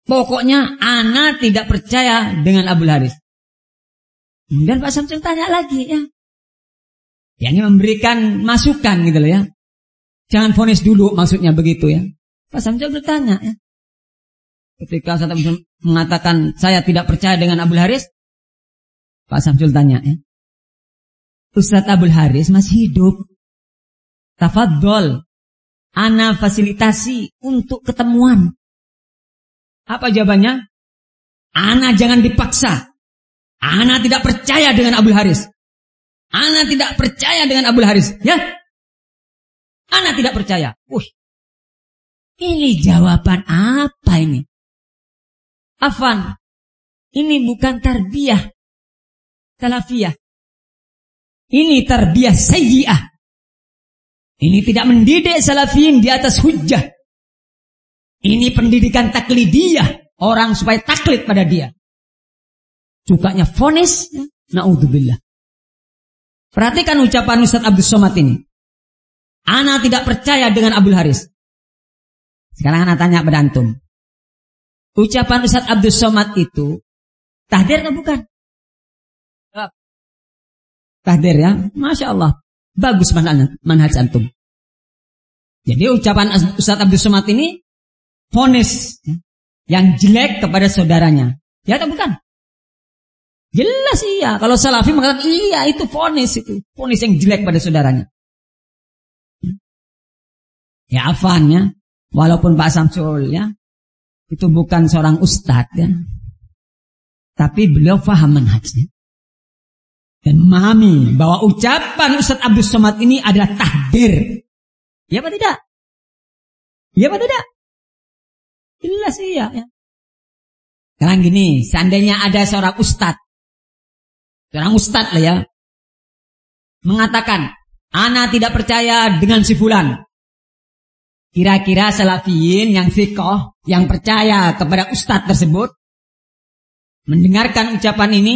Pokoknya ana tidak percaya dengan Abdul Haris. Kemudian Pak Samsul tanya lagi ya. Ya ini memberikan masukan gitu loh ya. Jangan vonis dulu maksudnya begitu ya. Pak Samsul bertanya ya. Ketika Ustaz Abdul mengatakan saya tidak percaya dengan Abdul Haris, Pak Samsul tanya ya. Ustaz Abdul Haris masih hidup. Tafadhol. Ana fasilitasi untuk ketemuan. Apa jawabannya? Ana jangan dipaksa. Ana tidak percaya dengan Abdul Haris. Ana tidak percaya dengan Abdul Haris. Ya? Ana tidak percaya. Ini jawaban apa ini? Afan. Ini bukan tarbiyah salafiyah. Ini tarbiyah sayyi'ah. Ini tidak mendidik salafiyin di atas hujjah. Ini pendidikan taklidiyah. Orang supaya taklid pada dia. Sukanya vonis. Na'udzubillah. Perhatikan ucapan Ustaz Abdus Somad ini. Ana tidak percaya dengan Abdul Haris. Sekarang ana tanya pada antum. Ucapan Ustaz Abdus Somad itu tahdir atau bukan? Tahdir ya. Masya Allah. Bagus manhaj antum. Jadi ucapan Ustaz Abdus Somad ini vonis yang jelek kepada saudaranya. Ya atau bukan? Jelas iya. Kalau salafi mengatakan iya itu vonis itu. Vonis yang jelek pada saudaranya. Ya afan ya. Walaupun Pak Samsul ya. Itu bukan seorang ustadz ya. Tapi beliau faham manhajnya. Dan memahami bahwa ucapan Ustaz Abdus Somad ini adalah tahdir. Ya apa tidak? Ya apa tidak? Jelas iya ya. Sekarang gini, seandainya ada seorang ustadz lah ya, mengatakan, ana tidak percaya dengan si fulan. Kira-kira salafiyin yang fiqh, yang percaya kepada ustadz tersebut, mendengarkan ucapan ini,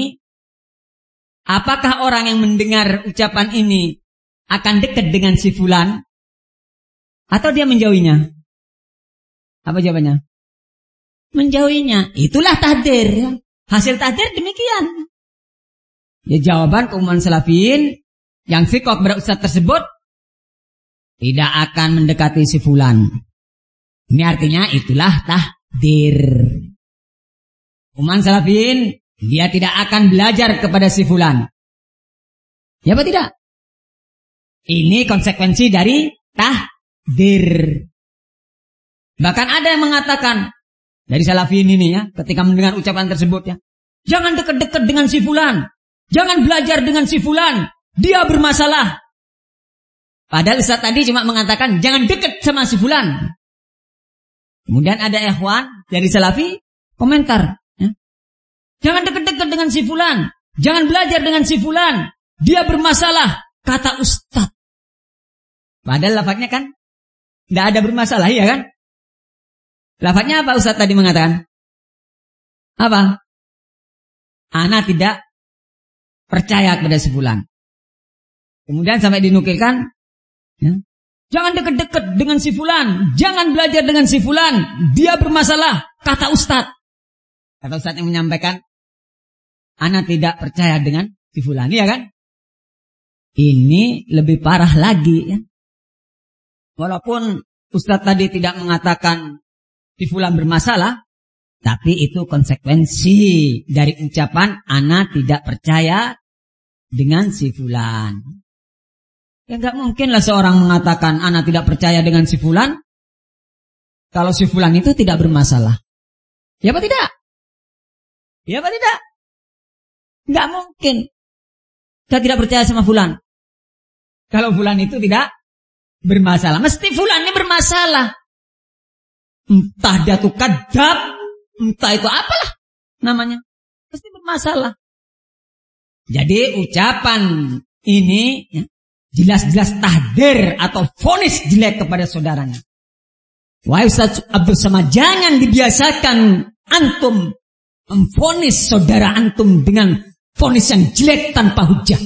apakah orang yang mendengar ucapan ini akan dekat dengan si fulan? Atau dia menjauhinya? Apa jawabannya? Menjauhinya. Itulah tahdir. Hasil tahdir demikian. Ya jawaban keumuman salafiyin yang fiqh kepada ustaz tersebut tidak akan mendekati si fulan. Ini artinya itulah tahdir. Keumuman salafiyin dia tidak akan belajar kepada si fulan. Ya apa tidak? Ini konsekuensi dari tahdir. Bahkan ada yang mengatakan dari salafiyin ini ya, ketika mendengar ucapan tersebut ya, jangan dekat-dekat dengan si fulan. Jangan belajar dengan si fulan. Dia bermasalah. Padahal Ustaz tadi cuma mengatakan jangan dekat sama si fulan. Kemudian ada ikhwan dari salafi komentar. Ya. Jangan dekat-dekat dengan si fulan. Jangan belajar dengan si fulan. Dia bermasalah. Kata Ustaz. Padahal lafadznya kan tidak ada bermasalah ya kan. Lafadznya apa Ustaz tadi mengatakan? Apa? Ana tidak percaya kepada si fulan. Kemudian sampai dinukilkan, ya, jangan dekat-dekat dengan si fulan, jangan belajar dengan si fulan, dia bermasalah, kata Ustaz. Kata Ustaz yang menyampaikan, ana tidak percaya dengan si fulan, ya kan? Ini lebih parah lagi, ya. Walaupun Ustaz tadi tidak mengatakan si fulan bermasalah, tapi itu konsekuensi dari ucapan ana tidak percaya dengan si fulan. Ya enggak mungkinlah seorang mengatakan ana tidak percaya dengan si fulan kalau si fulan itu tidak bermasalah. Ya apa tidak? Ya apa tidak? Enggak mungkin. Saya tidak percaya sama fulan kalau fulan itu tidak bermasalah. Mesti fulan ini bermasalah. Entah dia tuh kadzab, entah itu apalah namanya. Pasti bermasalah. Jadi ucapan ini ya, jelas-jelas tahdir atau vonis jelek kepada saudaranya. Wahai Ustaz Abdul Somad, jangan dibiasakan antum memvonis saudara antum dengan vonis yang jelek tanpa hujah.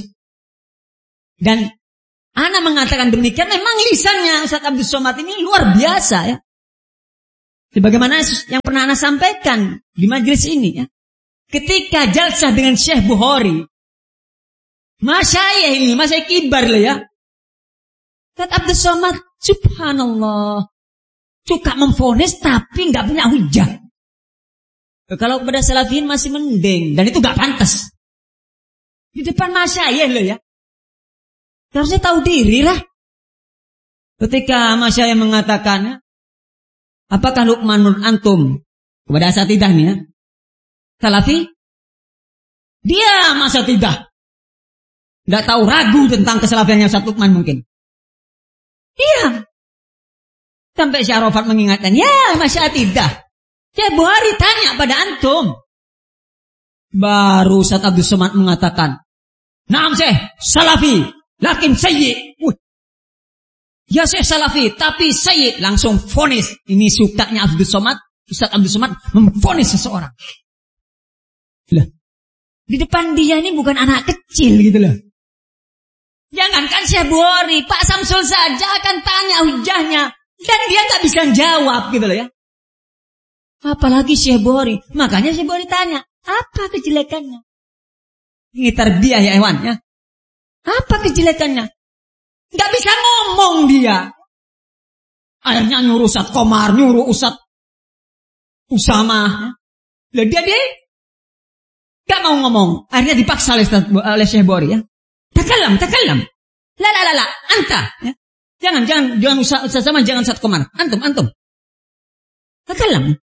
Dan ana mengatakan demikian memang lisannya Ustaz Abdul Somad ini luar biasa ya. Sebagaimana yang pernah Ana sampaikan di majelis ini ya. Ketika jalsah dengan Syekh Bukhari, masyayikh ini, masyayikh kibar lah ya. Ustaz Abdus Somad, subhanallah, suka memvonis tapi nggak punya hujah. Kalau kepada salafiyin masih mending, dan itu nggak pantas. Di depan masyayikh lah ya. Harusnya tahu diri lah. Ketika masyayikh mengatakan, apakah Luqman menurut antum kepada asatidahnya salafi? Dia masa tidak. Nggak tahu, ragu tentang kesalafiannya Ustaz Luqman mungkin. Iya. Sampai Syekh Arafat mengingatkan, ya masa tidak. Syekh Bukhari tanya pada antum. Baru Ustaz Abdus Somad mengatakan, naam Syekh, salafi, lakin sayyi. Ya Syekh salafi, tapi sayyi. Langsung vonis. Ini sukanya Abdus Somad, Ustaz Abdus Somad memvonis seseorang. Lah, di depan dia ini bukan anak kecil gitu loh. Jangankan Syekh Bukhari, Pak Samsul saja akan tanya hujahnya dan dia nggak bisa jawab gitu loh ya. Apalagi Syekh Bukhari. Makanya Syekh Bukhari tanya, apa kejelekannya? Ini tarbiyah ya hewan ya. Apa kejelekannya? Nggak bisa ngomong dia. Akhirnya nyuruh Ustaz Komar, nyuruh Ustaz Usama. Lah dia nggak mau ngomong. Akhirnya dipaksa oleh Syekh Bukhari ya. Takalam. La, anta. Ya. Jangan Ustaz Zaman, jangan Ustaz Komar. Antum. Takalam.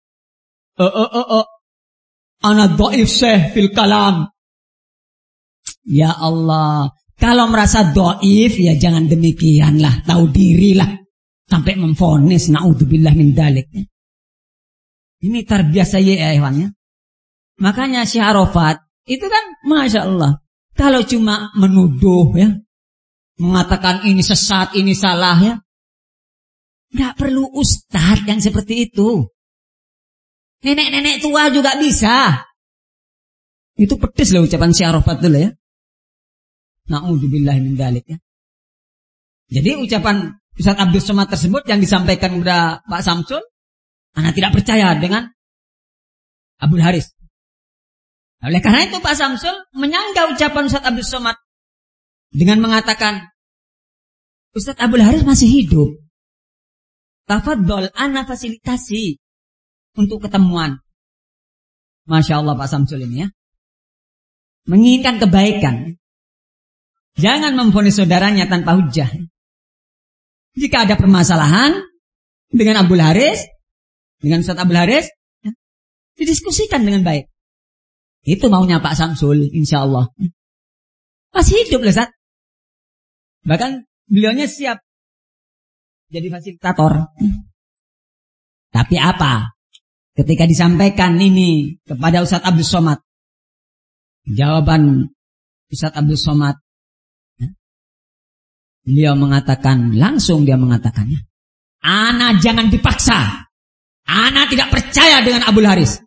Ana dhaif Syekh fil kalam. Ya Allah, kalau merasa dhaif ya jangan demikianlah, tahu dirilah. Sampai memvonis, naudzubillah min dzalik. Ini tarbiyah sayyi ya hewannya. Makanya Syekh Arafat itu kan Masya Allah. Kalau cuma menuduh ya, mengatakan ini sesat, ini salah ya, nggak perlu ustadz yang seperti itu. Nenek-nenek tua juga bisa. Itu pedes loh ucapan Syekh Arafat dulu ya. Na'udzubillah min dzalik ya. Jadi ucapan Ustaz Abdus Somad tersebut yang disampaikan kepada Pak Samsul, Ana tidak percaya dengan Abdul Haris. Oleh karena itu Pak Samsul menyanggah ucapan Ustaz Abdus Somad dengan mengatakan, Ustaz Abdul Haris masih hidup. Tafadhol, ana fasilitasi untuk ketemuan. Masya Allah Pak Samsul ini ya. Menginginkan kebaikan. Jangan memvonis saudaranya tanpa hujah. Jika ada permasalahan dengan Abdul Haris, dengan Ustaz Abdul Haris, ya, didiskusikan dengan baik. Itu maunya Pak Samsul, insya Allah. Masih hidup loh Ustaz. Bahkan beliaunya siap jadi fasilitator. Tapi apa? Ketika disampaikan ini kepada Ustaz Abdus Somad, jawaban Ustaz Abdus Somad, beliau mengatakan, langsung dia mengatakannya, ana jangan dipaksa. Ana tidak percaya dengan Abdul Haris.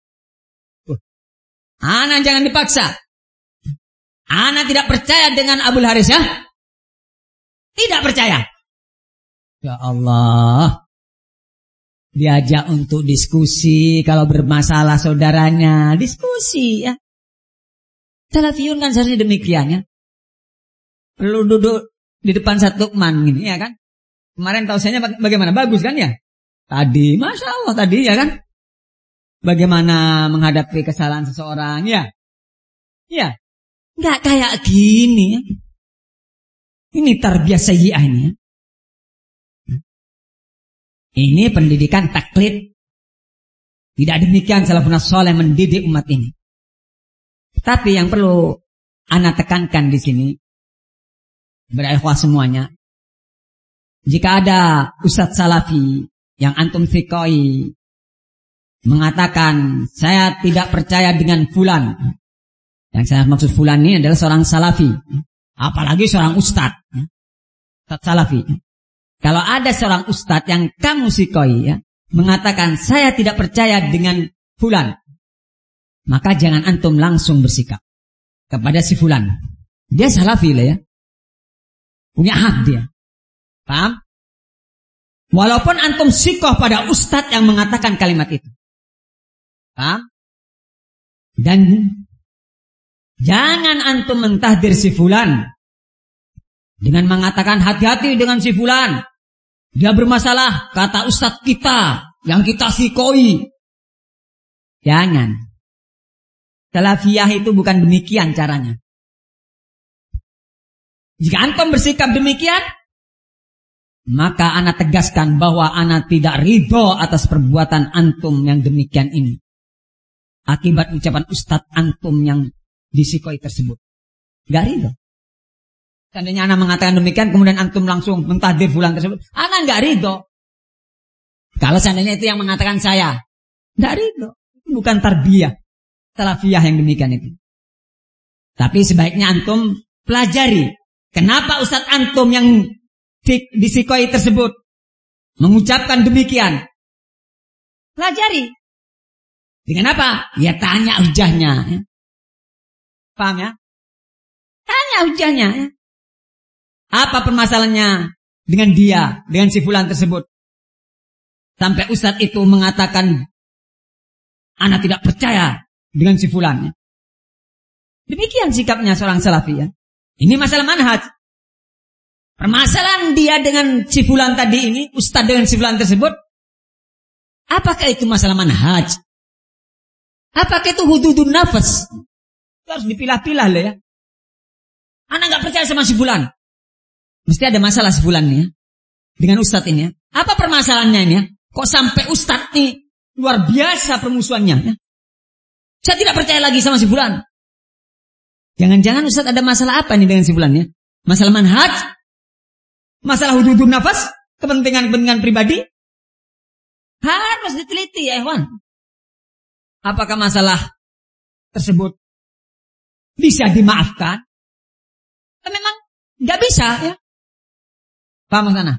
Ana jangan dipaksa. Ana tidak percaya dengan Abdul Haris ya. Tidak percaya. Ya Allah. Diajak untuk diskusi. Kalau bermasalah saudaranya, diskusi ya. Salafiyun kan seharusnya demikian ya. Perlu duduk di depan Ustaz Luqman gini ya kan. Kemarin tausiahnya bagaimana? Bagus kan ya. Tadi Masya Allah tadi ya kan. Bagaimana menghadapi kesalahan seseorang ya. Ya. Nggak kayak gini ya. Ini tarbiyah sayyi'ah ini ya. Ini pendidikan taklid. Tidak demikian salafun saleh mendidik umat ini. Tapi yang perlu ana tekankan di sini, berikhwah semuanya, jika ada ustadz salafi yang antum fikoi mengatakan saya tidak percaya dengan fulan, yang saya maksud fulan ini adalah seorang salafi, apalagi seorang ustadz salafi. Kalau ada seorang ustadz yang kamu fikoi ya, mengatakan saya tidak percaya dengan fulan, maka jangan antum langsung bersikap kepada si fulan. Dia salafi lah ya, punya hak dia. Paham? Walaupun antum sikoh pada ustadz yang mengatakan kalimat itu. Paham? Dan jangan antum mentahdir si fulan dengan mengatakan hati-hati dengan si fulan. Dia bermasalah, kata ustadz kita yang kita sikoi. Jangan. Salafiyah itu bukan demikian caranya. Jika antum bersikap demikian, maka ana tegaskan bahwa ana tidak ridho atas perbuatan antum yang demikian ini. Akibat ucapan ustadz antum yang disikoi tersebut. Gak ridho. Seandainya ana mengatakan demikian, kemudian antum langsung mentahdir fulan tersebut, ana gak ridho. Kalau seandainya itu yang mengatakan saya, gak ridho. Bukan tarbiyah salafiyah yang demikian itu. Tapi sebaiknya antum pelajari. Kenapa ustadz antum yang disikoi tersebut mengucapkan demikian? Pelajari. Dengan apa? Ya tanya hujahnya. Paham ya? Tanya hujahnya. Apa permasalahannya dengan dia, dengan si fulan tersebut? Sampai ustadz itu mengatakan, ana tidak percaya dengan si fulan. Demikian sikapnya seorang salafi ya. Ini masalah manhaj. Permasalahan dia dengan si fulan tadi ini, ustadz dengan si fulan tersebut, apakah itu masalah manhaj? Apakah itu hududun nafas? Harus dipilah-pilah lah ya. Ana gak percaya sama si fulan. Mesti ada masalah si fulan nih ya, dengan ustadz ini ya. Apa permasalahannya ini ya? Kok sampai ustadz ini luar biasa permusuhannya ya? Saya tidak percaya lagi sama si fulan. Jangan-jangan ustadz ada masalah apa nih dengan si fulan ya? Masalah manhaj? Masalah hududun nafas? Kepentingan-kepentingan pribadi? Harus diteliti ya ikhwan. Apakah masalah tersebut bisa dimaafkan? Memang gak bisa ya. Paham sana?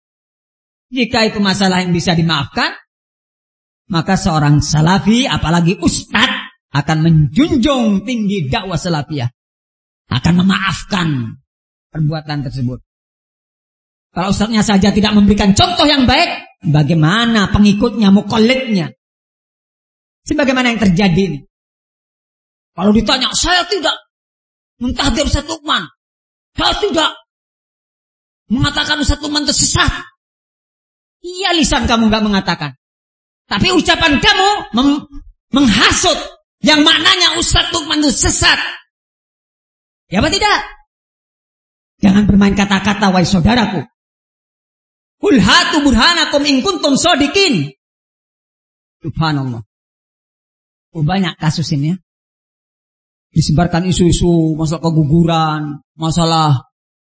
Jika itu masalah yang bisa dimaafkan, maka seorang salafi, apalagi ustadz, akan menjunjung tinggi dakwah salafiyah. Akan memaafkan perbuatan tersebut. Kalau ustadznya saja tidak memberikan contoh yang baik, bagaimana pengikutnya, muqallidnya? Sebagaimana yang terjadi ini. Kalau ditanya, saya tidak mentahdir Ustaz Lukman. Saya tidak mengatakan Ustaz Lukman itu sesat. Iya, lisan kamu gak mengatakan. Tapi ucapan kamu menghasut yang maknanya Ustaz Lukman itu sesat. Ya apa tidak? Jangan bermain kata-kata wahai saudaraku. Qul hatu burhanakum in kuntum shodiqin. Subhanallah. Banyak kasus ini ya. Disebarkan isu-isu masalah keguguran, masalah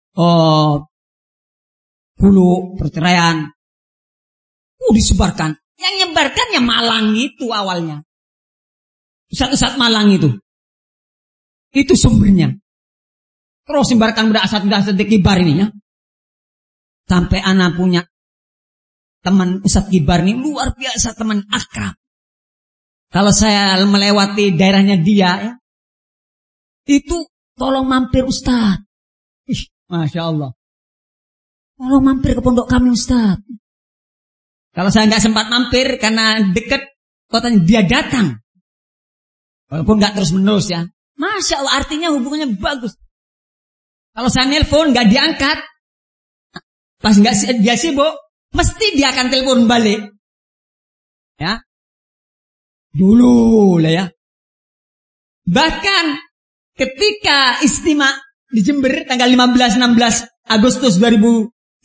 hulu perceraian. Disebarkan. Yang nyebarkannya Malang itu awalnya. Ustaz-ustaz Malang itu. Itu sumbernya. Terus sebarkan berasal-asal kibar ini ya. Sampai anak punya teman Ustaz Kibar ini luar biasa, teman akrab. Kalau saya melewati daerahnya dia ya, itu tolong mampir Ustaz. Masya Allah. Tolong mampir ke pondok kami Ustaz. Kalau saya nggak sempat mampir karena dekat kotanya, dia datang. Walaupun nggak terus menerus ya. Masya Allah, artinya hubungannya bagus. Kalau saya nelpon nggak diangkat, pas nggak dia sibuk, mesti dia akan telepon balik. Ya. Dulu lah ya. Bahkan ketika istimewa di Jember tanggal 15-16 Agustus 2020,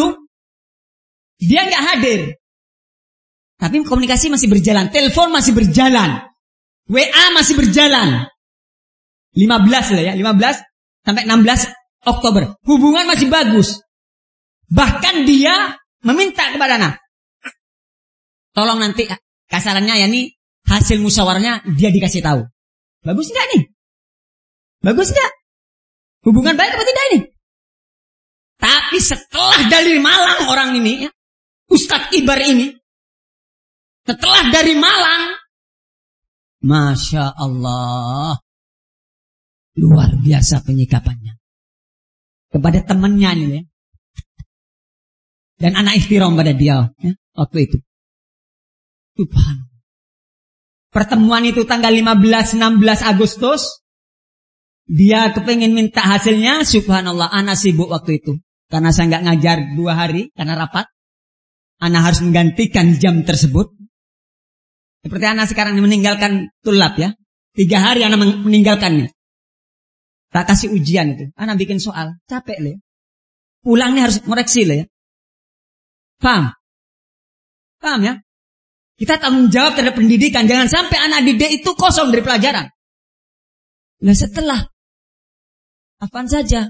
dia nggak hadir. Tapi komunikasi masih berjalan, telepon masih berjalan, WA masih berjalan. 15 lah ya, 15 sampai 16 Oktober. Hubungan masih bagus. Bahkan dia meminta kepada anak, tolong nanti kasarannya ya nih, hasil musyawarahnya dia dikasih tahu. Bagus enggak nih? Bagus enggak? Hubungan baik apa tidak ini? Tapi setelah dari Malang orang ini ya, Ustadz Kibar ini, setelah dari Malang, Masya Allah, luar biasa penyikapannya kepada temannya ini ya. Dan anak ikhtiram pada dia ya, waktu itu. Subhanallah. Pertemuan itu tanggal 15-16 Agustus. Dia kepengen minta hasilnya. Subhanallah, anak sibuk waktu itu. Karena saya nggak ngajar 2 hari karena rapat. Anak harus menggantikan jam tersebut. Seperti anak sekarang meninggalkan tulab ya. 3 hari anak meninggalkannya. Tak kasih ujian itu. Anak bikin soal. Capek lah ya. Pulangnya harus koreksi lah ya. Paham? Paham ya? Kita tanggung jawab terhadap pendidikan. Jangan sampai anak didik itu kosong dari pelajaran. Nah setelah apaan saja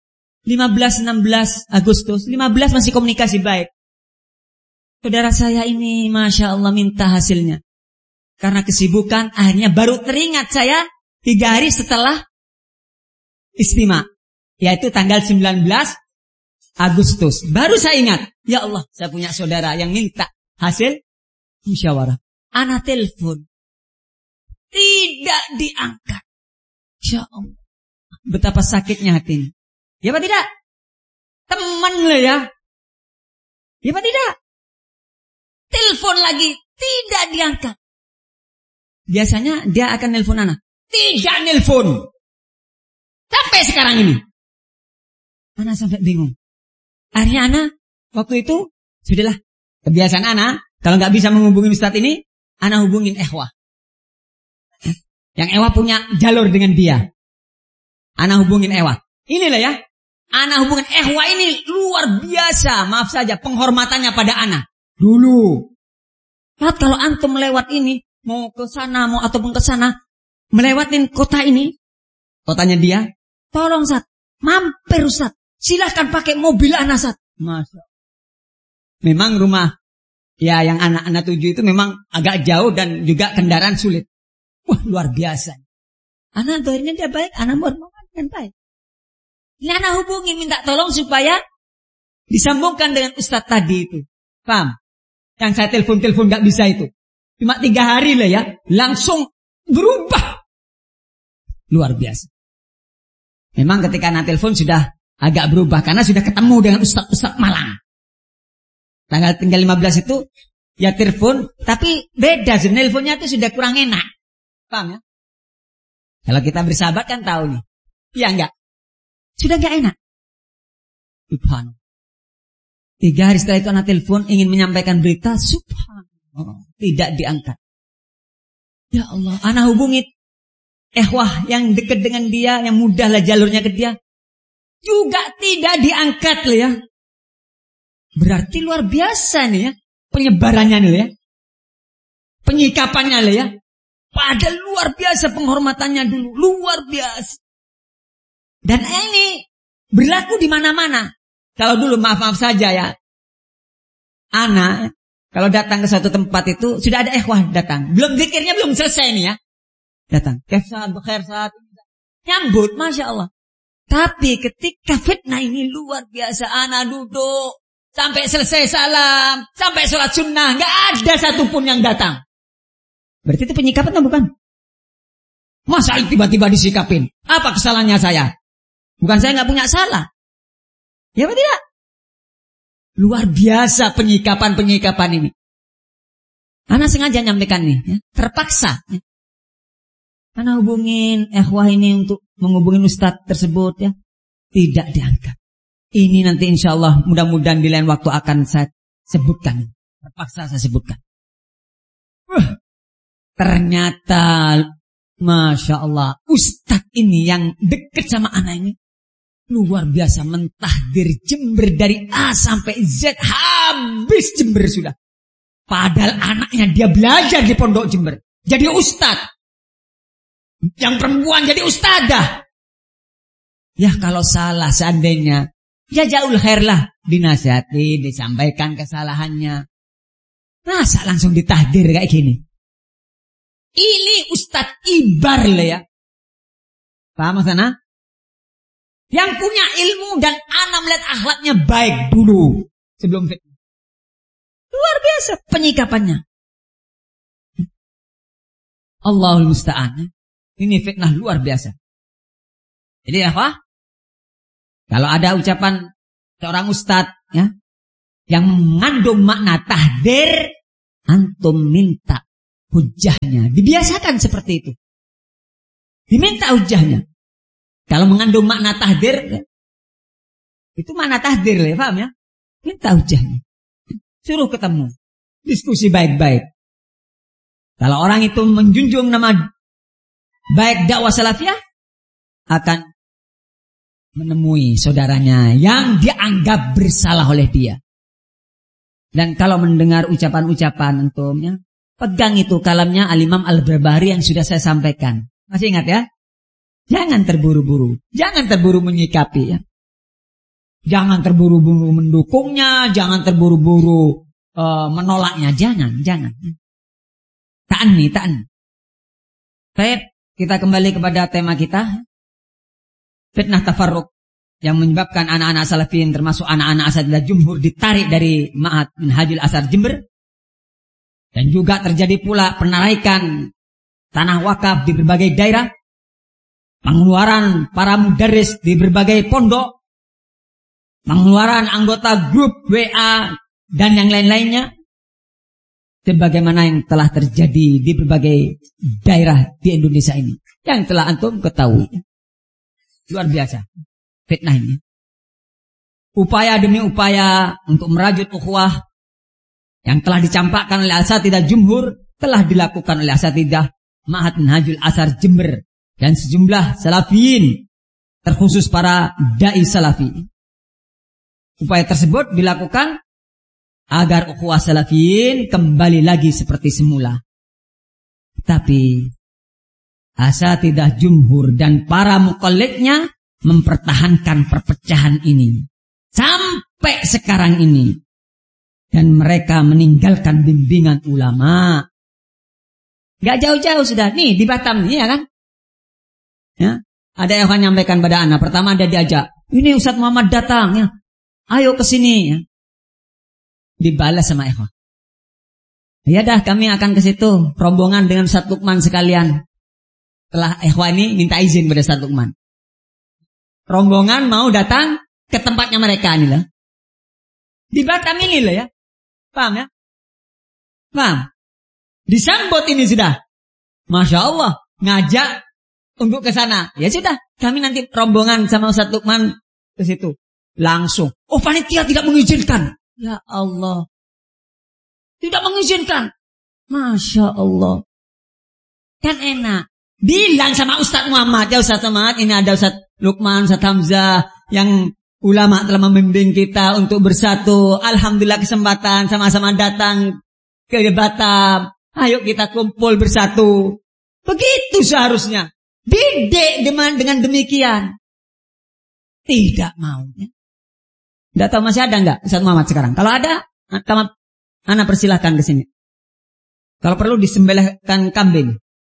15-16 Agustus 15 masih komunikasi baik. Saudara saya ini Masya Allah minta hasilnya. Karena kesibukan akhirnya baru teringat saya 3 hari setelah istimewa, yaitu tanggal 19 Agustus. Baru saya ingat, ya Allah saya punya saudara yang minta hasil musyawarah. Anak telepon tidak diangkat. Ya Allah, betapa sakitnya hatinya. Ya apa tidak? Teman lah ya. Ya apa tidak? Telepon lagi tidak diangkat. Biasanya dia akan nelpon anak. Tidak nelpon. Sampai sekarang ini. Anak sampai bingung. Akhirnya anak waktu itu sudahlah kebiasaan anak. Kalau nggak bisa menghubungi Ustadz ini, anak hubungin Ehwah. Yang Ehwah punya jalur dengan dia. Anak hubungin Ehwah. Inilah ya. Anak hubungin Ehwah ini luar biasa. Maaf saja penghormatannya pada anak. Dulu. Nah, kalau antum lewat ini, mau ke sana, mau ataupun ke sana, melewatin kota ini, kotanya dia, tolong Ustaz, mampir Ustaz, silahkan pakai mobil anak Ustaz. Masya. Memang rumah ya yang anak-anak tuju itu memang agak jauh dan juga kendaraan sulit. Wah luar biasa. Anak doanya dia baik, anak bermohon baik. Ini anak hubungin minta tolong supaya disambungkan dengan Ustaz tadi itu. Paham? Yang saya telepon gak bisa itu. Cuma 3 hari lah ya, langsung berubah. Luar biasa. Memang ketika anak telepon sudah agak berubah karena sudah ketemu dengan Ustaz Malang. Tinggal 15 itu ya telepon, tapi beda sebenarnya teleponnya itu sudah kurang enak. Paham ya? Kalau kita bersahabat kan tahu nih. Iya enggak? Sudah enggak enak. Subhanallah. 3 hari setelah itu anak telepon ingin menyampaikan berita, subhanallah, tidak diangkat. Ya Allah, anak hubungi Ehwah yang dekat dengan dia, yang mudahlah jalurnya ke dia, juga tidak diangkat loh ya. Berarti luar biasa nih ya, penyebarannya nih ya, penyikapannya loh ya. Padahal luar biasa penghormatannya dulu, luar biasa. Dan ini berlaku di mana-mana. Kalau dulu maaf saja ya, anak kalau datang ke suatu tempat itu sudah ada Ehwah datang, belum zikirnya belum selesai nih ya, datang, kefsat, bekhersat, nyambut, masya Allah. Tapi ketika fitnah ini luar biasa, anak duduk sampai selesai salam, sampai sholat sunnah, nggak ada satupun yang datang. Berarti itu penyikapan atau bukan? Masa tiba-tiba disikapin? Apa kesalahannya saya? Bukan saya nggak punya salah. Ya apa tidak? Luar biasa penyikapan ini. Anak sengaja nyampaikan nih, ya, terpaksa. Ya. Anak hubungin Ehwah ini untuk menghubungin Ustadz tersebut ya, tidak diangkat. Ini nanti insya Allah mudah-mudahan di lain waktu akan saya sebutkan. Terpaksa saya sebutkan. Ternyata Masya Allah Ustadz ini yang dekat sama anak ini luar biasa, mentahdir Jember dari A sampai Z, habis Jember sudah. Padahal anaknya dia belajar di pondok Jember, jadi ustadz. Yang perempuan jadi ustadzah. Ya kalau salah seandainya, ya jauh khair lah, dinasihati, disampaikan kesalahannya. Masa langsung ditahdir kayak gini? Ini ustadz ibar lah ya. Paham sana? Yang punya ilmu dan anak melihat akhlaknya baik dulu sebelum fitnah. Luar biasa penyikapannya. Allahul musta'an. Ini fitnah luar biasa. Jadi apa? Kalau ada ucapan seorang ustadz ya, yang mengandung makna tahdir, antum minta hujahnya. Dibiasakan seperti itu. Diminta hujahnya. Kalau mengandung makna tahdir, itu makna tahdir, ya, paham ya? Minta hujahnya. Suruh ketemu. Diskusi baik-baik. Kalau orang itu menjunjung nama baik dakwah salafiyah, akan menemui saudaranya yang dianggap bersalah oleh dia. Dan kalau mendengar ucapan-ucapan antumnya, pegang itu kalamnya Al-Imam Al-Barbahari yang sudah saya sampaikan. Masih ingat ya? Jangan terburu-buru. Jangan terburu menyikapi ya. Jangan terburu-buru mendukungnya. Jangan terburu-buru menolaknya. Jangan. Ta'anni. Baik, kita kembali kepada tema kita. Fitnah tafarruq yang menyebabkan anak-anak salafiyin termasuk anak-anak Asatidzah Jumhur ditarik dari Ma'had Minhajul Athar Jember. Dan juga terjadi pula penarikan tanah wakaf di berbagai daerah. Pengeluaran para mudarris di berbagai pondok. Pengeluaran anggota grup WA dan yang lain-lainnya. Sebagaimana yang telah terjadi di berbagai daerah di Indonesia ini. Yang telah antum ketahui. Luar biasa. Fitnah ini. Upaya demi upaya untuk merajut ukhuwah yang telah dicampakkan oleh Asatidzah Jumhur telah dilakukan oleh Asatidzah Ma'had Minhajul Athar Jember dan sejumlah salafiyin, terkhusus para dai salafi. Upaya tersebut dilakukan agar ukhuwah salafiyin kembali lagi seperti semula. Tapi Asatidzah Jumhur dan para muqallidnya mempertahankan perpecahan ini sampai sekarang ini. Dan mereka meninggalkan bimbingan ulama. Gak jauh-jauh sudah. Nih di Batam nih ya kan. Ya, ada yang akan nyampaikan pada anak. Pertama ada diajak. Ini Ustaz Muhammad datang ya. Ayo ke sini ya. Dibalas sama ikhwan. Ya dah kami akan ke situ. Rombongan dengan Ustaz Lukman sekalian. Setelah ikhwan ini minta izin pada Ustaz Lukman. Rombongan mau datang ke tempatnya mereka ini lah. Di Batam ini lah ya. Paham ya? Paham? Disambut ini sudah. Masya Allah. Ngajak untuk ke sana. Ya sudah. Kami nanti rombongan sama Ustaz Lukman ke situ. Langsung. Oh panitia tidak mengizinkan. Ya Allah. Tidak mengizinkan. Masya Allah. Kan enak. Bilang sama Ustaz Muhammad. Ya Ustaz Muhammad. Ini ada Ustaz Lukman, Ustaz Hamzah. Yang ulama telah membimbing kita untuk bersatu. Alhamdulillah kesempatan sama-sama datang ke Batam. Ayo kita kumpul bersatu. Begitu seharusnya. Didik dengan demikian. Tidak mau. Tidak tahu masih ada enggak Ustaz Muhammad sekarang? Kalau ada, anak persilahkan ke sini. Kalau perlu disembelihkan kambing.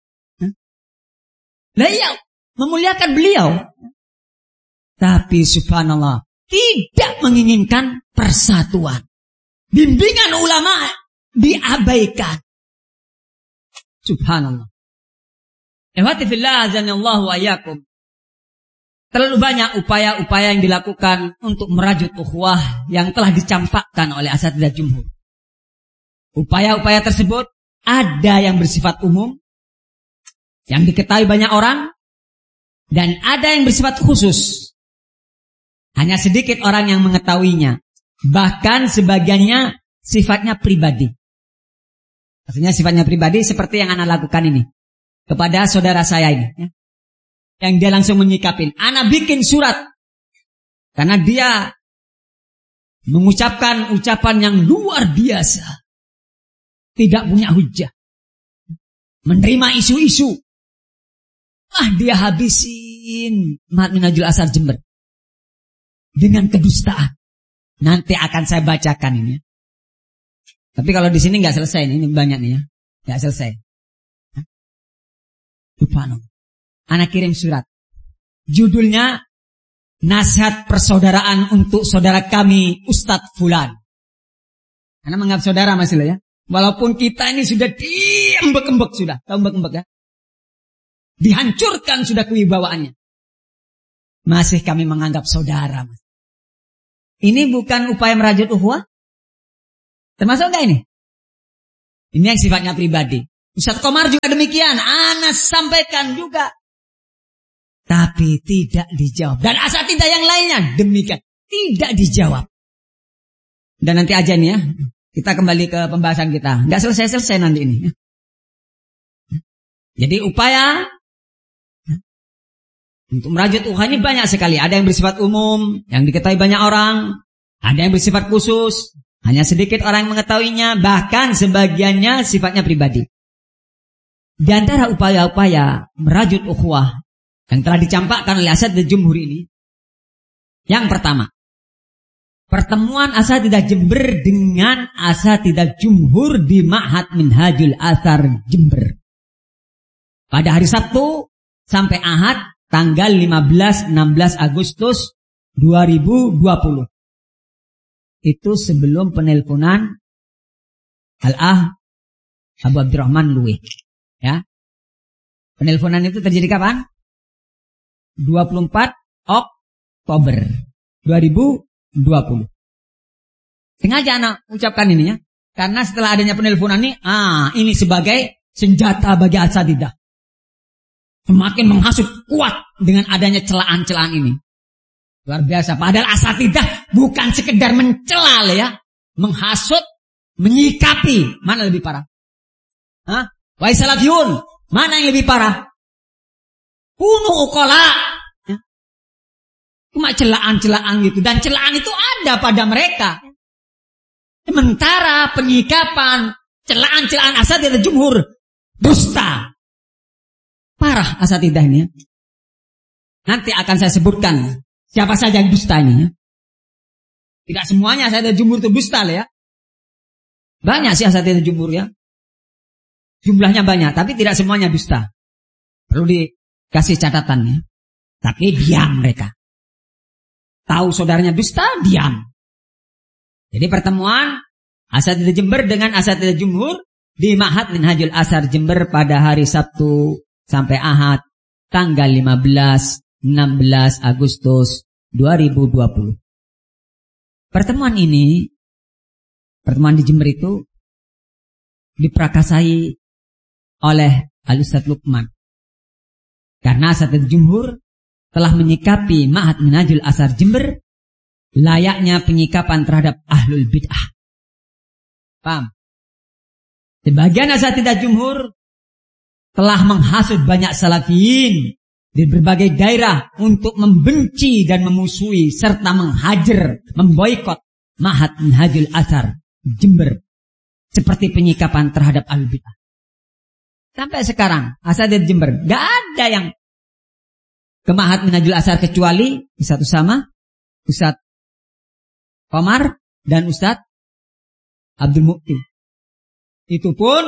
Lah iya, memuliakan beliau. Tapi subhanallah, tidak menginginkan persatuan. Bimbingan ulama diabaikan. Subhanallah. Ihwati fillah azanallahu wa iyyakum. Terlalu banyak upaya-upaya yang dilakukan untuk merajut ukhuwah yang telah dicampakkan oleh Asatidzah Jumhur. Upaya-upaya tersebut ada yang bersifat umum, yang diketahui banyak orang, dan ada yang bersifat khusus. Hanya sedikit orang yang mengetahuinya. Bahkan sebagiannya sifatnya pribadi. Maksudnya sifatnya pribadi seperti yang anak lakukan ini. Kepada saudara saya ini. Ya. Yang dia langsung menyikapin. Anak bikin surat. Karena dia mengucapkan ucapan yang luar biasa. Tidak punya hujah. Menerima isu-isu. Dia habisin Ma'had Minhajul Athar Jember. Dengan kedustaan. Nanti akan saya bacakan ini. Tapi kalau di sini nggak selesai ini banyak nih ya, nggak selesai. Subhanallah. Anak kirim surat. Judulnya Nasihat Persaudaraan untuk Saudara Kami Ustadz Fulan. Karena menganggap saudara masih lah ya. Walaupun kita ini sudah diembek-embek sudah, tahu embek-embek ya? Dihancurkan sudah kewibawaannya. Masih kami menganggap saudara. Ini bukan upaya merajut ukhuwah? Termasuk enggak ini? Ini yang sifatnya pribadi. Ustaz Komar juga demikian. Anas sampaikan juga. Tapi tidak dijawab. Dan asatidzah yang lainnya demikian. Tidak dijawab. Dan nanti aja nih ya. Kita kembali ke pembahasan kita. Enggak selesai-selesai nanti ini. Jadi upaya untuk merajut ukhuwah ini banyak sekali. Ada yang bersifat umum, yang diketahui banyak orang. Ada yang bersifat khusus, hanya sedikit orang yang mengetahuinya. Bahkan sebagiannya sifatnya pribadi. Di antara upaya-upaya merajut ukhuwah yang telah dicampakkan oleh Asatidzah Jumhur ini, yang pertama, pertemuan Asatidzah Jember dengan Asatidzah Jumhur di Ma'had Minhajul Athar Jember. Pada hari Sabtu sampai Ahad tanggal 15-16 Agustus 2020. Itu sebelum penelponan Al-Ah Abu Abdurrahman Luwih. Ya. Penelponan itu terjadi kapan? 24 Oktober 2020. Sengaja anak ucapkan ini ya. Karena setelah adanya penelponan ini sebagai senjata bagi asatidzah. Semakin menghasut kuat dengan adanya celaan-celaan ini. Luar biasa. Padahal asatidzah bukan sekedar mencela ya. Menghasut, menyikapi. Mana lebih parah? Wahai salafiyun, mana yang lebih parah? Kunu uqala. Ya. Cuma celaan-celaan gitu. Dan celaan itu ada pada mereka. Sementara penyikapan, celaan-celaan asatidzah Jumhur, dusta. Parah asatidzah ini ya. Nanti akan saya sebutkan siapa saja yang dusta ini ya. Tidak semuanya asatidzah Jumhur itu dusta ya. Banyak sih asatidzah Jumhur ya. Jumlahnya banyak, tapi tidak semuanya dusta. Perlu dikasih catatannya. Tapi diam mereka. Tahu saudaranya dusta, diam. Jadi pertemuan Asatidzah Jember dengan Asatidzah Jumhur di Ma'had Minhajul Athar Jember pada hari Sabtu sampai Ahad tanggal 15-16 Agustus 2020. Pertemuan ini, pertemuan di Jember itu diprakasai oleh Al-Ustadz Lukman. Karena Asatidzah Jumhur telah menyikapi Ma'had Minhajul Athar Jember layaknya penyikapan terhadap ahlul bid'ah. Paham? Sebagian asatidzah Jumhur telah menghasut banyak salafiyin di berbagai daerah untuk membenci dan memusuhi serta menghajar, memboikot Ma'had Minhajul Athar Jember seperti penyikapan terhadap ahlul bid'ah. Sampai sekarang asatidzah Jember gak ada yang ke Ma'had Minhajul Athar kecuali satu sama Ustadz Komar dan Ustadz Abdul Mukti. Itu pun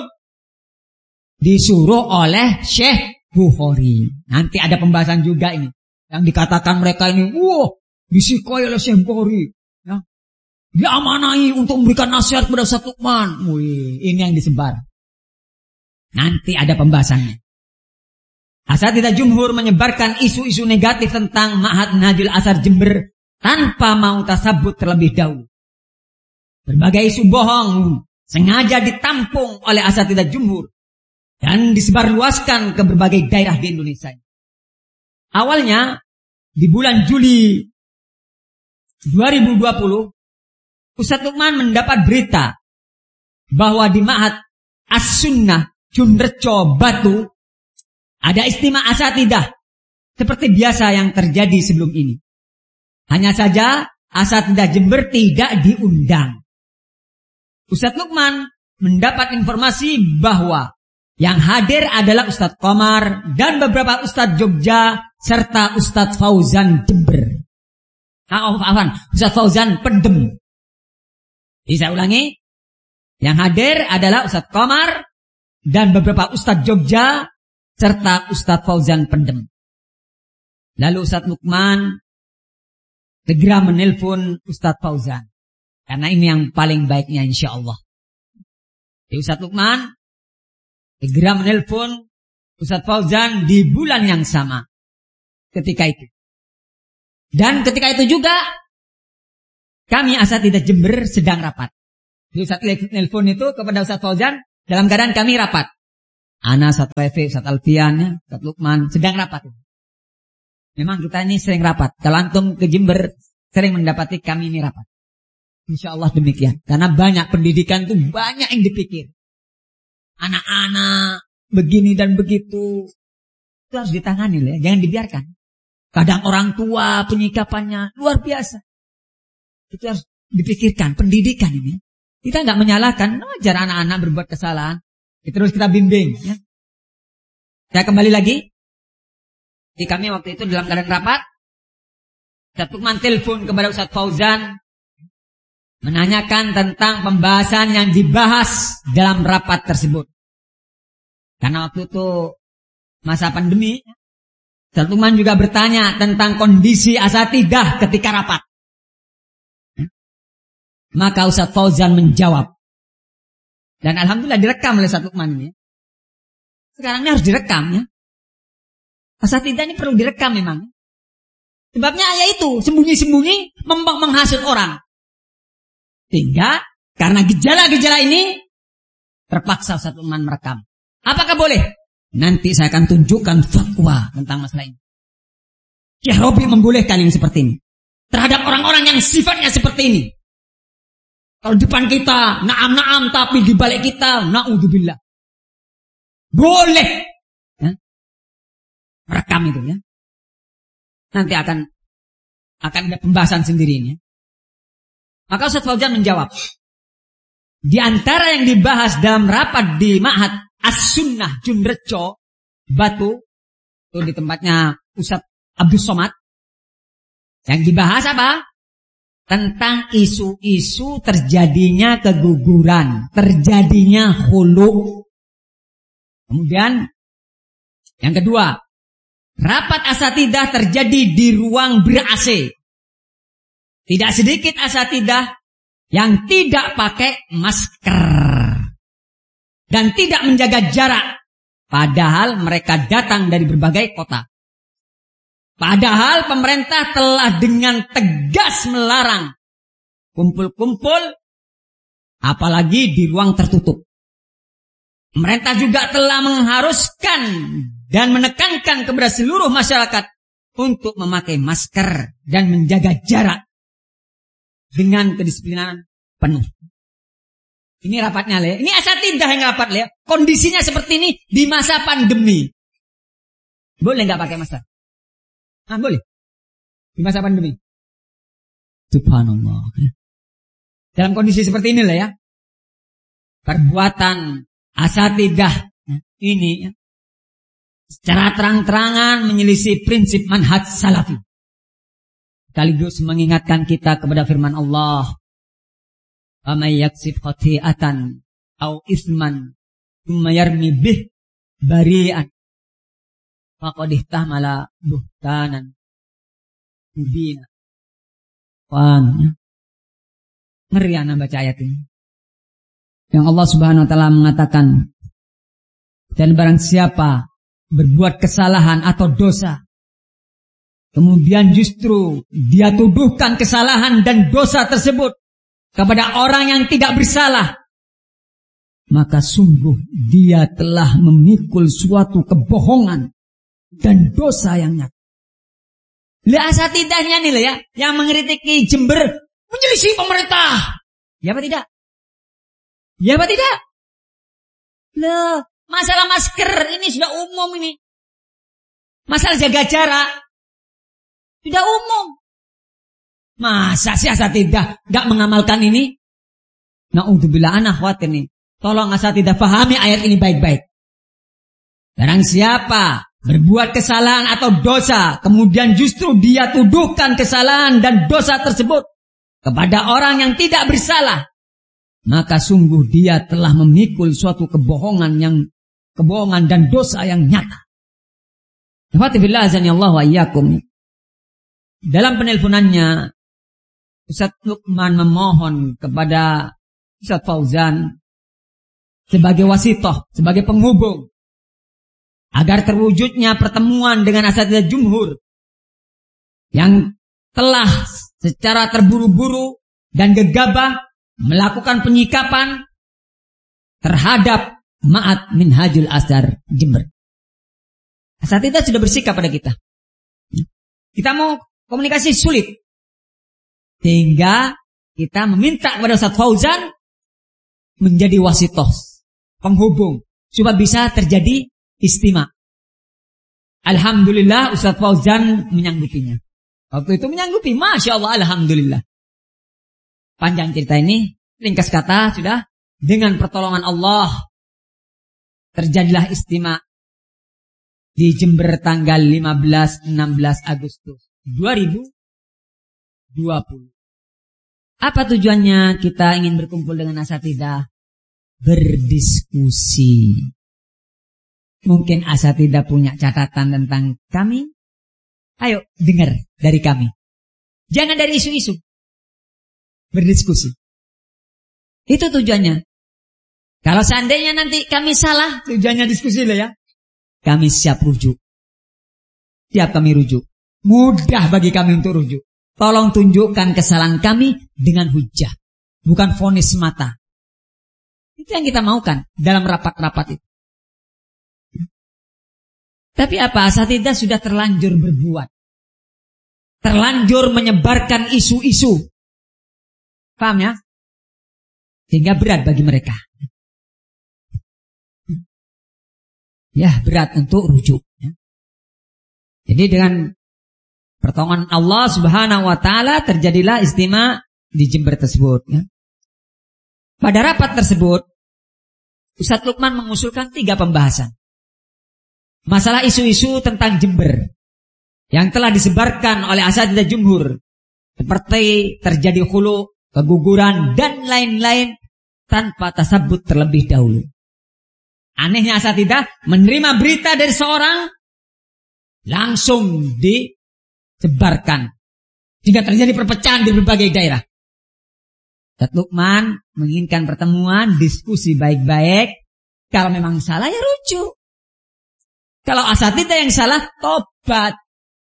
disuruh oleh Syekh Bukhari. Nanti ada pembahasan juga ini. Yang dikatakan mereka ini, disikoi oleh Syekh Bukhari. Ya. Diamanai untuk memberikan nasihat kepada Ustadz Lukman. Ini yang disebar. Nanti ada pembahasannya. Asatidzah Jumhur menyebarkan isu-isu negatif tentang Ma'had Minhajul Athar Jember tanpa mau tasabut terlebih dahulu. Berbagai isu bohong sengaja ditampung oleh asatidzah Jumhur dan disebarluaskan ke berbagai daerah di Indonesia. Awalnya di bulan Juli 2020, Ustadz Lukman mendapat berita bahwa di Ma'had As-Sunnah Junrejo Batu ada istimewa asatidzah seperti biasa yang terjadi sebelum ini. Hanya saja asatidzah Jember tidak diundang. Ustadz Lukman mendapat informasi bahwa yang hadir adalah Ustadz Komar dan beberapa Ustadz Jogja serta Ustadz Fauzan Jember. Ustadz Fauzan Pendem. Bisa ulangi. Yang hadir adalah Ustadz Komar dan beberapa Ustadz Jogja serta Ustadz Fauzan Pendem. Lalu Ustadz Lukman segera menelpon Ustadz Fauzan. Karena ini yang paling baiknya insya Allah. Jadi Ustadz Lukman segera menelpon Ustadz Fauzan di bulan yang sama. Ketika itu. Dan ketika itu juga kami asatidzah Jember sedang rapat. Jadi Ustaz nelpon itu kepada Ustaz Fauzan dalam keadaan kami rapat. Ana, Ustaz Taufik, Ustaz Alfian, ya, Ustaz Lukman sedang rapat. Memang kita ini sering rapat. Kalau antum ke Jember sering mendapati kami ini rapat. Insya Allah demikian. Karena banyak pendidikan itu banyak yang dipikir. Anak-anak begini dan begitu. Itu harus ditangani ya. Jangan dibiarkan. Kadang orang tua penyikapannya luar biasa. Itu harus dipikirkan. Pendidikan ini. Kita nggak menyalahkan. Wajar anak-anak berbuat kesalahan. Terus kita bimbing. Ya. Saya kembali lagi. Di kami waktu itu dalam keadaan rapat. Ustaz Lukman telepon kepada Ustaz Fauzan. Menanyakan tentang pembahasan yang dibahas dalam rapat tersebut. Karena waktu itu masa pandemi, Ustaz Lukman juga bertanya tentang kondisi asatidah ketika rapat. Maka Ustaz Fauzan menjawab. Dan alhamdulillah direkam oleh Ustaz Lukman ini. Sekarang ini harus direkam ya. Asatidah ini perlu direkam memang. Sebabnya ayat itu sembunyi-sembunyi menghasut orang. Sehingga karena gejala-gejala ini terpaksa Ustaz Lukman merekam. Apakah boleh? Nanti saya akan tunjukkan fatwa tentang masalah ini. Syekh Robi membolehkan yang seperti ini. Terhadap orang-orang yang sifatnya seperti ini. Kalau depan kita naam-naam tapi di balik kita na'udzubillah. Boleh. Ya? Merekam itu ya. Nanti akan ada pembahasan sendiri ini. Maka Ustaz Fauzan menjawab. Di antara yang dibahas dalam rapat di Ma'had As-Sunnah Junrejo Batu, itu di tempatnya Ustaz Abdul Somad. Yang dibahas apa? Tentang isu-isu terjadinya keguguran, terjadinya khulu. Kemudian yang kedua, rapat asatidah terjadi di ruang ber-AC. Tidak sedikit asatidah yang tidak pakai masker dan tidak menjaga jarak, padahal mereka datang dari berbagai kota. Padahal pemerintah telah dengan tegas melarang kumpul-kumpul, apalagi di ruang tertutup. Pemerintah juga telah mengharuskan dan menekankan kepada seluruh masyarakat untuk memakai masker dan menjaga jarak dengan kedisiplinan penuh. Ini rapatnya le. Ini asatidah yang rapat le. Kondisinya seperti ini di masa pandemi. Boleh nggak pakai masker? Ah, boleh. Di masa pandemi. Subhanallah. Dalam kondisi seperti ini lah ya. Perbuatan asatidah ini ya, secara terang-terangan menyelisih prinsip manhaj salafi. Sekaligus mengingatkan kita kepada firman Allah. Amay yaksib khati'atan au isman thumma yarmi bih bari'an faqad ihtamala buhtanan mubina. Paham? Ngeri anak baca ayat ini. Yang Allah Subhanahu wa taala mengatakan, dan barang siapa berbuat kesalahan atau dosa, kemudian justru dia tuduhkan kesalahan dan dosa tersebut kepada orang yang tidak bersalah, maka sungguh dia telah memikul suatu kebohongan dan dosa yang nyata. Lihat asatidahnya nih ya, yang mengkritiki Jember menyelisih pemerintah. Ya apa tidak? Ya apa tidak? Loh, masalah masker ini sudah umum ini. Masalah jaga jarak sudah umum. Masa sih asatidah gak mengamalkan ini? Na'udzubillah, anak khawatir nih. Tolong asatidah pahami ayat ini baik-baik. Barang siapa berbuat kesalahan atau dosa, kemudian justru dia tuduhkan kesalahan dan dosa tersebut kepada orang yang tidak bersalah, maka sungguh dia telah memikul suatu kebohongan dan dosa yang nyata. Alhamdulillah azanillahu wa iyyakum. Dalam penelponannya, Ustaz Lukman memohon kepada Ustaz Fauzan sebagai wasithah, sebagai penghubung, agar terwujudnya pertemuan dengan asatidzah jumhur yang telah secara terburu-buru dan gegabah melakukan penyikapan terhadap Ma'had Minhajul Azhar Jember. Asatidzah sudah bersikap pada kita. Kita mau komunikasi sulit. Sehingga kita meminta kepada Ustaz Fauzan menjadi wasitoh, penghubung, supaya bisa terjadi istima. Alhamdulillah Ustaz Fauzan menyanggupinya. Waktu itu menyanggupi, Masya Allah, Alhamdulillah. Panjang cerita ini, ringkas kata sudah, dengan pertolongan Allah terjadilah istima di Jember tanggal 15-16 Agustus 2020. Apa tujuannya kita ingin berkumpul dengan asatidzah? Berdiskusi. Mungkin asatidzah punya catatan tentang kami. Ayo dengar dari kami. Jangan dari isu-isu. Berdiskusi. Itu tujuannya. Kalau seandainya nanti kami salah, tujuannya diskusi lah ya. Kami siap rujuk. Siap kami rujuk. Mudah bagi kami untuk rujuk. Tolong tunjukkan kesalahan kami dengan hujah. Bukan vonis semata. Itu yang kita maukan dalam rapat-rapat itu. Tapi apa? Asatidzah sudah terlanjur berbuat. Terlanjur menyebarkan isu-isu. Paham ya? Sehingga berat bagi mereka. Ya, berat untuk rujuk. Jadi dengan pertolongan Allah Subhanahu wa Ta'ala terjadilah istima di Jember tersebut. Pada rapat tersebut, Ustaz Lukman mengusulkan 3 pembahasan. Masalah isu-isu tentang Jember yang telah disebarkan oleh asatidzah jumhur, seperti terjadi khulu, keguguran, dan lain-lain tanpa tasabbut terlebih dahulu. Anehnya asatidzah menerima berita dari seorang langsung disebarkan, sehingga terjadi perpecahan di berbagai daerah. Ustaz Lukman menginginkan pertemuan, diskusi baik-baik. Kalau memang salah ya rujuk. Kalau asatidzah yang salah, tobat.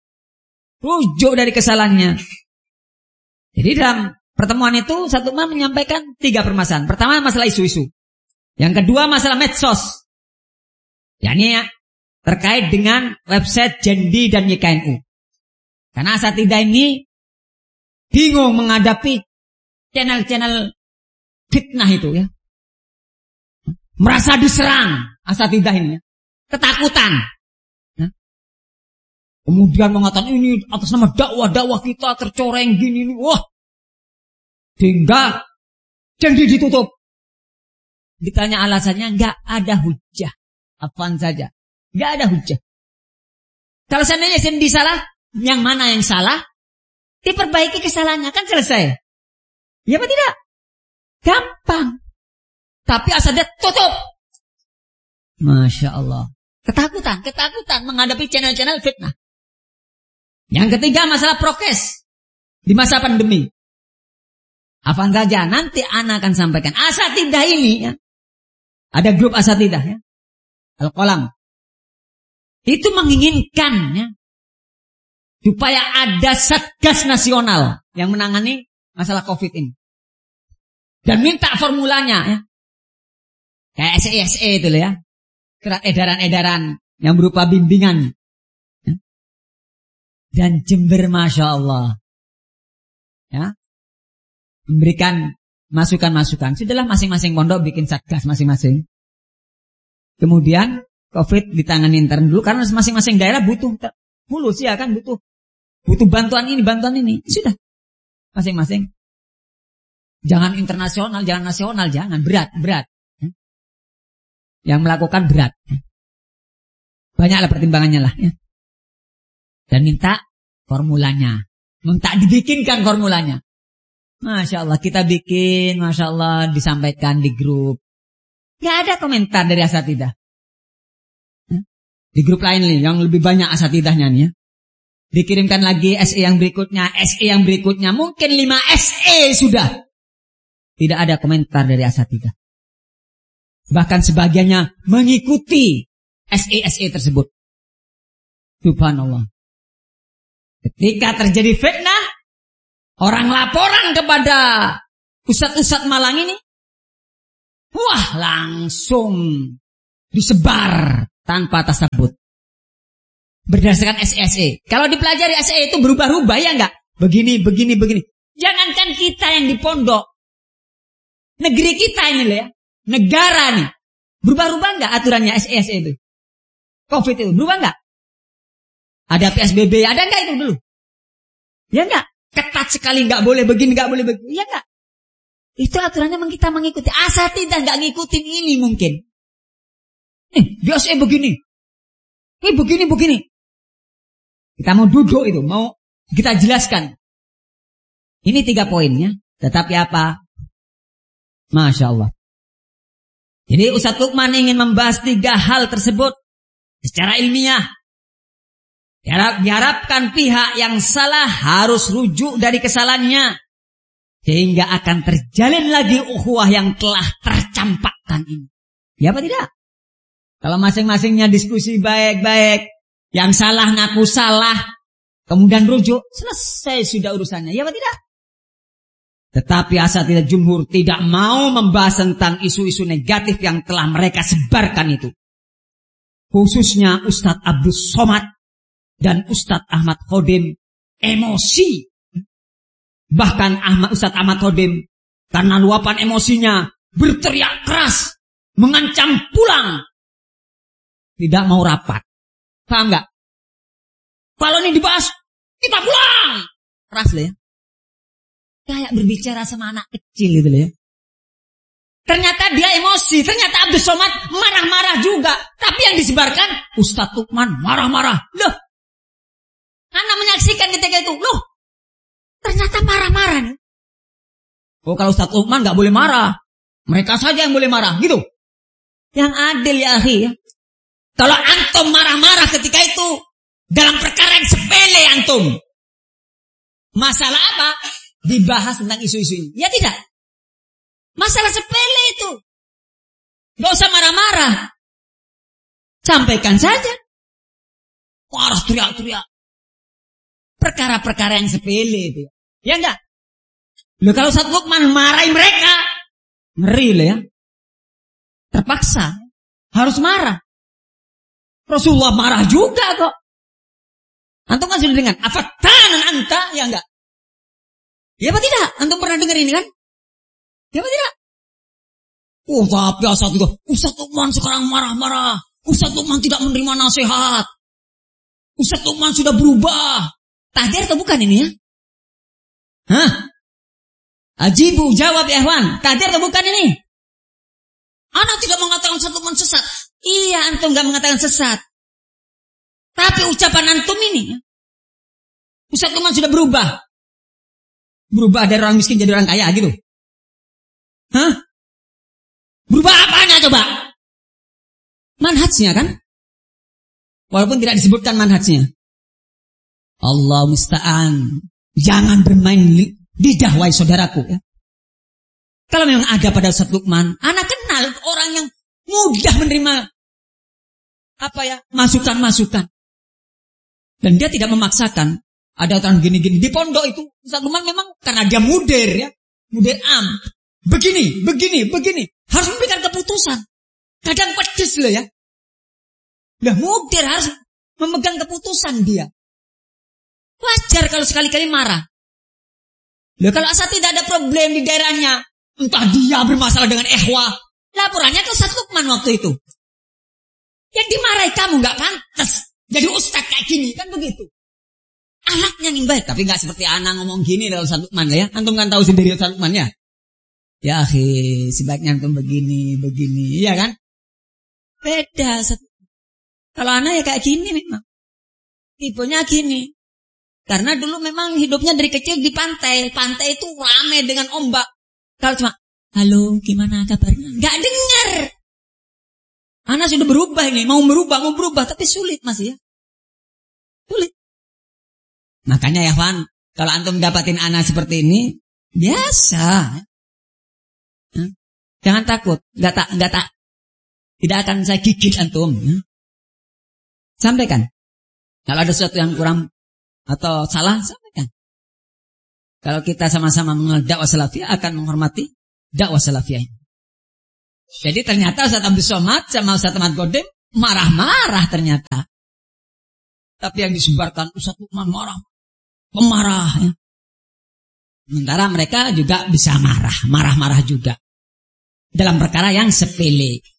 Rujuk dari kesalahannya. Jadi dalam pertemuan itu Ustaz Lukman menyampaikan 3 permasalahan. Pertama masalah isu-isu. Yang kedua masalah medsos. yakni terkait dengan website Jendi dan YKNU. Karena asatidzah ini bingung menghadapi channel-channel fitnah itu ya. Merasa diserang asatidzah ini ya. Ketakutan. Ya. Kemudian mengatakan ini atas nama dakwah kita tercoreng gini. Wah. Sehingga Jendi ditutup. Ditanya alasannya, enggak ada hujah. Apaan saja. Enggak ada hujah. Kalau seandainya Jendi salah, yang mana yang salah? Diperbaiki kesalahannya, kan selesai. Ya apa tidak? Gampang. Tapi asal dia tutup. Masya Allah. Ketakutan menghadapi channel-channel fitnah. Yang ketiga masalah prokes di masa pandemi. Apaan saja nanti ana akan sampaikan. Asatidzah ini ya. Ada grup asatidzah ya. Al-Qalam. Itu menginginkan ya, supaya ada Satgas Nasional yang menangani masalah Covid ini. Dan minta formulanya ya. Kayak SE itu loh ya. Surat edaran-edaran yang berupa bimbingan. Ya. Dan Jember Masya Allah. Ya. Memberikan masukan-masukan. Sudahlah masing-masing pondok bikin satgas masing-masing. Kemudian Covid ditangani intern dulu karena masing-masing daerah butuh mulus ya kan butuh bantuan ini. Sudah. Masing-masing. Jangan internasional, jangan nasional, jangan berat. Yang melakukan berat. Banyaklah pertimbangannya lah ya. Dan minta formulanya. Minta dibikinkan formulanya. Masya Allah kita bikin, Masya Allah disampaikan di grup. Gak ada komentar dari asatidzah. Di grup lain nih yang lebih banyak asatidahnya nih ya. Dikirimkan lagi SE yang berikutnya. Mungkin 5 SE sudah. Tidak ada komentar dari asatidzah. Bahkan sebagiannya mengikuti SE tersebut. Subhanallah. Ketika terjadi fitnah, orang laporan kepada Ustadz-ustadz Malang ini, wah langsung disebar tanpa tasabut. Berdasarkan SSE. Kalau dipelajari SSE itu berubah-ubah ya enggak? Begini. Jangankan kita yang di pondok. Negeri kita ini loh ya. Negara nih. Berubah-ubah enggak aturannya SSE itu? Covid itu berubah enggak? Ada PSBB, ada enggak itu dulu? Ya enggak? Ketat sekali, enggak boleh begini, enggak boleh begini. Ya enggak? Itu aturannya memang kita mengikuti. Asal tidak enggak ngikutin ini mungkin. Biasa begini. Ini begini. Kita mau duduk itu, mau kita jelaskan. Ini 3 poinnya. Tetapi apa? Masya Allah. Jadi Ustadz Lukman ingin membahas 3 hal tersebut secara ilmiah. Diharapkan pihak yang salah harus rujuk dari kesalahannya. Sehingga akan terjalin lagi ukhuwah yang telah tercampakkan ini. Ya apa tidak? Kalau masing-masingnya diskusi baik-baik, yang salah ngaku salah, kemudian rujuk, selesai sudah urusannya. Ya apa tidak? Tetapi asatidz jumhur tidak mau membahas tentang isu-isu negatif yang telah mereka sebarkan itu. Khususnya Ustadz Abdul Somad dan Ustadz Ahmad Khodim emosi. Bahkan Ustadz Ahmad Khodim karena luapan emosinya berteriak keras, mengancam pulang. Tidak mau rapat. Paham gak? Kalau ini dibahas, kita pulang. Keras loh ya. Kayak berbicara sama anak kecil gitu loh ya. Ternyata dia emosi. Ternyata Abdul Somad marah-marah juga. Tapi yang disebarkan, Ustadz Lukman marah-marah. Loh. Anak menyaksikan ketika itu. Loh. Ternyata marah-marah nih. Oh kalau Ustadz Lukman gak boleh marah. Mereka saja yang boleh marah. Gitu. Yang adil ya akhi ya. Kalau antum marah-marah ketika itu. Dalam perkara yang sepele antum. Masalah apa? Dibahas tentang isu-isu ini. Ya tidak. Masalah sepele itu. Gak usah marah-marah. Sampaikan saja. Marah teriak-teriak. Perkara-perkara yang sepele itu. Ya enggak? Loh kalau Ustadz Lukman marahin mereka. Ngeri loh ya. Terpaksa. Harus marah. Rasulullah marah juga kok. Antum kan sudah dengar. Afatanan anta. Ya enggak? Ya apa tidak? Antum pernah dengar ini kan? Ya apa tidak? Oh tapi Ustadz Lukman sekarang marah-marah. Ustadz Lukman tidak menerima nasihat. Ustadz Lukman sudah berubah. Tahdir atau bukan ini ya? Hah? Ajibu jawab ya Ikhwan. Tahdir atau bukan ini? Anak tidak mengatakan Ustadz Lukman sesat. Iya antum gak mengatakan sesat. Tapi ucapan antum ini ya, Ustadz Lukman sudah berubah. Berubah dari orang miskin jadi orang kaya gitu. Hah? Berubah apanya coba? Manhajnya kan? Walaupun tidak disebutkan manhajnya. Allah musta'an. Jangan bermain lidah wahai saudaraku ya. Kalau memang ada pada Ustadz Lukman, anak kenal orang yang mudah menerima masukan-masukan. Dan dia tidak memaksakan. Ada orang gini-gini di pondok itu Ustadz Lukman memang karena dia mudir ya. Mudir Begini. Harus memberikan keputusan. Kadang pedes loh ya. Lah mudir harus memegang keputusan dia. Wajar kalau sekali-kali marah. Loh kalau asal tidak ada problem di daerahnya, entah dia bermasalah dengan ikhwah, laporannya ke Ustadz Lukman waktu itu. Yang dimarahi kamu gak pantas jadi ustadz kayak gini, kan begitu. Anaknya yang baik, tapi gak seperti anak ngomong gini dari Ustadz Lukman ya. Antum kan tahu sendiri Ustadz Lukman ya. Ya akhi, sebaiknya antum begini, iya kan? Beda. Kalau anak ya kayak gini memang. Tipenya gini. Karena dulu memang hidupnya dari kecil di pantai. Pantai itu rame dengan ombak. Kalau cuma, halo gimana kabarnya? Gak dengar. Anak sudah berubah ini. Mau berubah. Tapi sulit masih ya. Sulit. Makanya ya Fan, kalau antum dapatin anak seperti ini, biasa. Jangan takut. Tidak akan saya gigit antum. Sampaikan. Kalau ada sesuatu yang kurang atau salah, sampaikan. Kalau kita sama-sama mengenal dakwah salafiyah, akan menghormati dakwah salafiyah. Jadi ternyata Ustaz Abdul Somad sama Ustaz Ahmad Godim marah-marah ternyata. Tapi yang disebarkan Ustaz Lukman marah, pemarah. Ya. Sementara mereka juga bisa marah-marah juga. Dalam perkara yang sepele.